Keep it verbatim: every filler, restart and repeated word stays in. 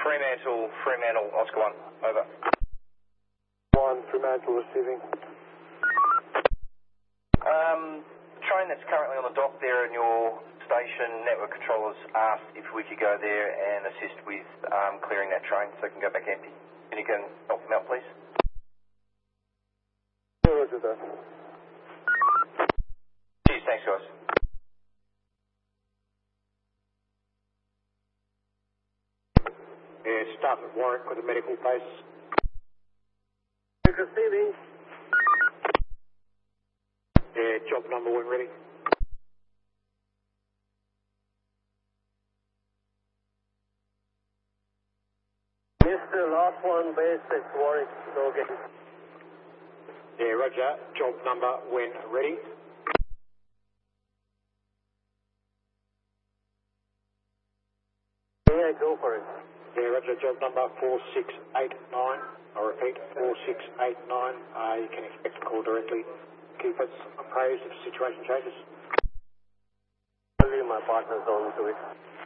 Fremantle, Fremantle, Oscar one, over. one, Fremantle receiving. Um, train that's currently on the dock there in your station, network controllers asked if we could go there and assist with um, clearing that train so it can go back empty. Can you can help them out, please? Roger that. Cheers, thanks guys. Yeah, staff at Warwick with a medical base. Receiving. Yeah, job number when ready. Mister Last one, base at Warwick, go get it. Yeah, roger. Job number when ready. Yeah, go for it. Yeah, roger. Job number four six eight nine. I repeat, four six eight nine. Uh, you can expect a call directly. Keep us appraised if the situation changes. My partner's on to it.